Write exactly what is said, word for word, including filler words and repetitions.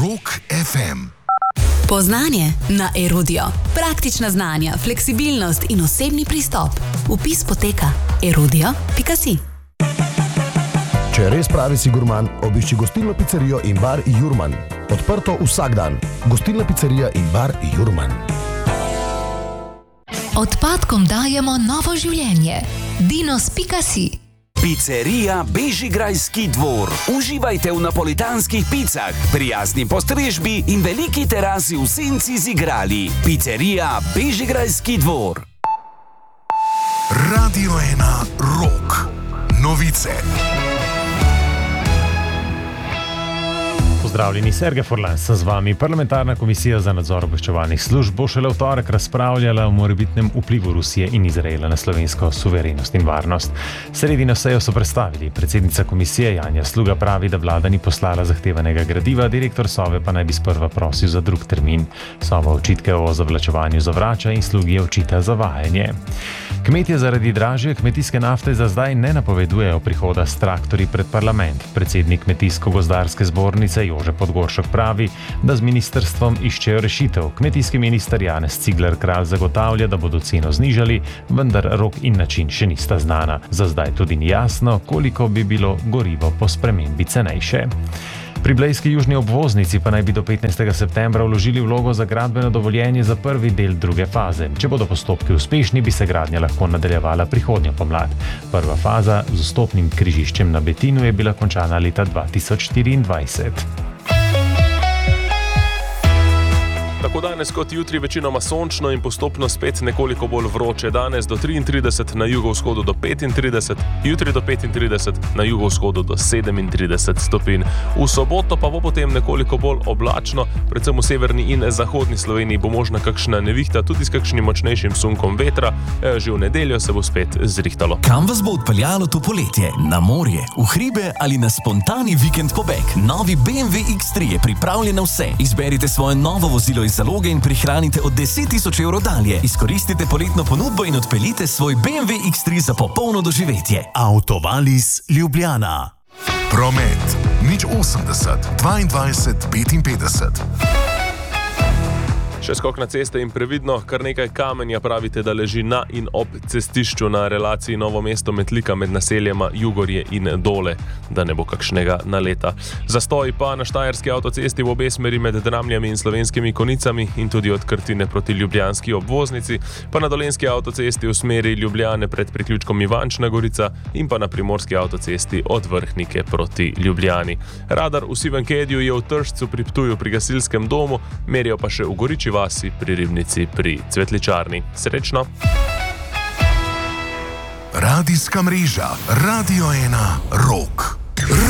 Rock ef em. Poznanje na Erudio. Praktična znanja, fleksibilnost in osebni pristop. Vpis poteka erudio pika si. Če res pravi si gurman, obišči gostilno pizzerijo in bar Jurman. Odprto vsak dan. Gostilna pizzerija in bar Jurman. Odpadkom dajemo novo življenje. dinos pika si. Pizzerija Bežigrajski dvor. Uživajte v napolitanskih picah, prijazni postrežbi in veliki terasi v senci z igrali. Pizzerija Bežigrajski dvor. Radio ena Rock. Novice. Pozdravljeni, Sergej Furlan, sem z vami. Parlamentarna komisija za nadzor obveščevalnih služb bo šele v torek razpravljala o morebitnem vplivu Rusije in Izraela na slovensko suverenost in varnost. Sredino sejo so predstavili. Predsednica komisije Janja Sluga pravi, da vlada ni poslala zahtevanega gradiva, direktor Sove pa naj bi sprva prosil za drug termin. Sova očitke o zavlačevanju zavrača in Slugi očita zavajanje. Kmetje zaradi dražje kmetijske nafte za zdaj ne napovedujejo prihoda s traktorji pred parlament. Predsednik Kmetijsko-gozdarske zbornice Jože Podgoršek pravi, da z ministrstvom iščejo rešitev. Kmetijski minister Janez Cigler Kralj zagotavlja, da bodo ceno znižali, vendar rok in način še nista znana. Za zdaj tudi ni jasno, koliko bi bilo gorivo po spremembi cenejše. Pri blejski južni obvoznici pa naj bi do petnajstega septembra vložili vlogo za gradbeno dovoljenje za prvi del druge faze. Če bodo postopki uspešni, bi se gradnja lahko nadaljevala prihodnjo pomlad. Prva faza z vstopnim križiščem na Betinu je bila končana leta dva tisoč štiriindvajset. Tako danes kot jutri večinoma sončno in postopno spet nekoliko bolj vroče. Danes do triintrideset, na jugovzhodu do petintrideset, jutri do petintrideset, na jugovzhodu do sedemintrideset stopinj. V soboto pa bo potem nekoliko bolj oblačno, predvsem v severni in zahodni Sloveniji bo možna kakšna nevihta, tudi s kakšnim močnejšim sunkom vetra. Že v nedeljo se bo spet zrihtalo. Kam vas bo odpeljalo to poletje? Na morje, v hribe ali na spontani vikend pobeg? Novi B M W iks tri je pripravljen na vse. Izberite svoje novo vozilo iz zaloge in prihranite od deset tisoč evrov dalje. Izkoristite poletno ponudbo in odpeljite svoj B M W iks tri za popolno doživetje. Autovalis Ljubljana. Promet. nič osemdeset, dvaindvajset, petinpetdeset. Še skok na ceste in previdno, kar nekaj kamenja pravite, da leži na in ob cestišču na relaciji Novo mesto Metlika med naseljema Jugorje in Dole, da ne bo kakšnega naleta. Zastoj pa na štajerski avtocesti v obe smeri med Dramljami in Slovenskimi Konicami in tudi od Krtine proti ljubljanski obvoznici, pa na dolenski avtocesti v smeri Ljubljane pred priključkom Ivančna Gorica in pa na primorski avtocesti od Vrhnike proti Ljubljani. Radar v Sivenkedju je v Tržcu pri Ptuju pri gasilskem domu, merijo pa še v Goriči vasi pri Ribnici pri Cvetličarni. Srečno! Radijska mreža Radio ena Rock.